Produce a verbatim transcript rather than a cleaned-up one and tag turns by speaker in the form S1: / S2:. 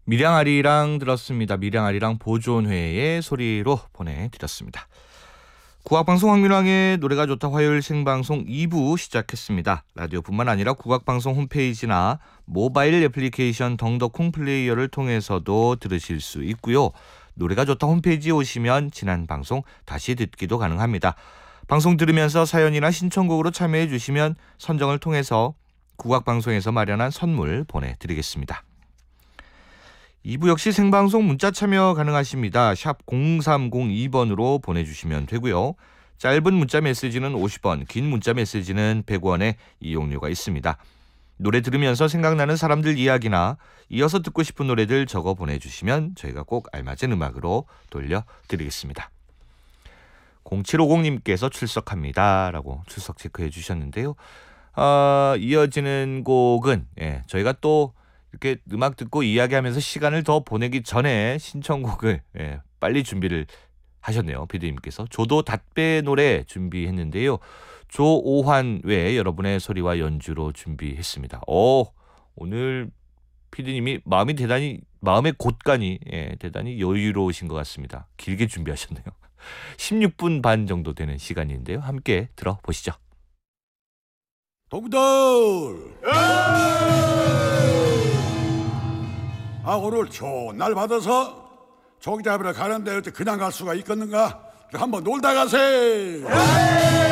S1: 밀양아리랑 들었습니다. 밀양아리랑 보존회의 소리로 보내드렸습니다. 국악방송 황민왕의 노래가 좋다 화요일 생방송 이 부 시작했습니다. 라디오뿐만 아니라 국악방송 홈페이지나 모바일 애플리케이션 덩더콩 플레이어를 통해서도 들으실 수 있고요. 노래가 좋다 홈페이지에 오시면 지난 방송 다시 듣기도 가능합니다. 방송 들으면서 사연이나 신청곡으로 참여해 주시면 선정을 통해서 국악방송에서 마련한 선물 보내드리겠습니다. 이 부 역시 생방송 문자 참여 가능하십니다. 샵 공삼공이 번으로 보내주시면 되고요. 짧은 문자 메시지는 오십 원, 긴 문자 메시지는 백 원의 이용료가 있습니다. 노래 들으면서 생각나는 사람들 이야기나 이어서 듣고 싶은 노래들 적어 보내주시면 저희가 꼭 알맞은 음악으로 돌려드리겠습니다. 공칠오공님께서 출석합니다 라고 출석 체크해 주셨는데요. 어, 이어지는 곡은 예, 저희가 또 이렇게 음악 듣고 이야기하면서 시간을 더 보내기 전에 신청곡을 예, 빨리 준비를 하셨네요. 피디님께서. 조도 닷배 노래 준비했는데요. 조오환 외에 여러분의 소리와 연주로 준비했습니다. 오, 오늘 피디님이 마음이 대단히 마음의 곳간이 예, 대단히 여유로우신 것 같습니다. 길게 준비하셨네요. 십육 분 반 정도 되는 시간인데요. 함께 들어보시죠.
S2: 동들! 아, 오늘 좋은 날 받아서 조기 잡으러 가는데 어떻게 그냥 갈 수가 있겠는가? 한번 놀다 가세!